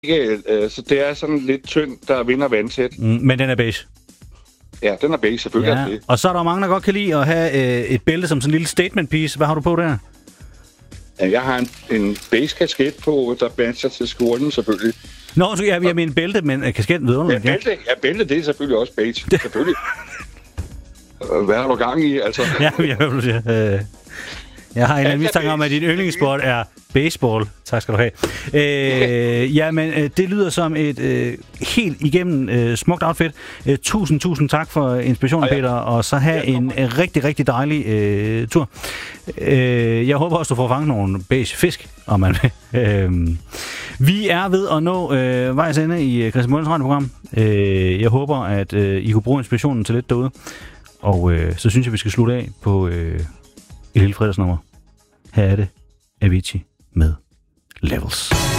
så det er sådan lidt tynd, der vinder vandtæt. Men den er beige. Ja, den er beige, selvfølgelig er det. Og så er der mange, der godt kan lide at have et bælte som sådan en lille statement piece. Hvad har du på der? Ja, jeg har en beige kasket på, der matcher til skjorten selvfølgelig. Nå, så jeg mener bælte, men kasketten vidunderligt. Ja, bælte, det er selvfølgelig også beige. Selvfølgelig. Hvad har du gang i, altså? Ja, jeg hører, du siger. Jeg har en anden mistanke om, at din yndlingssport er baseball. Tak skal du have. Jamen, det lyder som et helt igennem smukt outfit. Tusind tak for inspirationen, Peter, og så have en rigtig, rigtig dejlig tur. Jeg håber også, du får fanget nogle beige fisk, om man vil. Vi er ved at nå vejs ende i Christian Møllens radioprogram. Jeg håber, at I kunne bruge inspirationen til lidt derude. Og så synes jeg, vi skal slutte af på et lille fredagsnummer. Her er det Avicii med Levels.